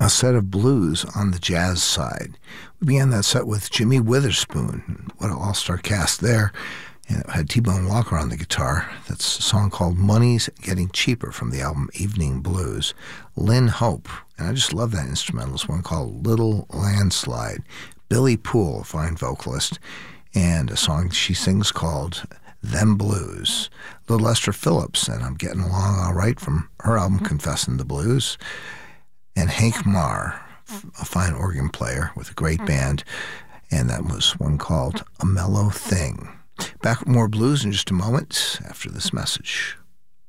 a set of blues on the jazz side. We began that set with Jimmy Witherspoon. What an all-star cast there. And it had T-Bone Walker on the guitar. That's a song called Money's Getting Cheaper from the album Evening Blues. Lynn Hope, and I just love that instrumentalist, one called Little Landslide. Billy Poole, a fine vocalist, and a song she sings called Them Blues. Little Esther Phillips, and I'm Getting Along All Right from her album Confessing the Blues. And Hank Marr, a fine organ player with a great band, and that was one called A Mellow Thing. Back with more blues in just a moment after this message.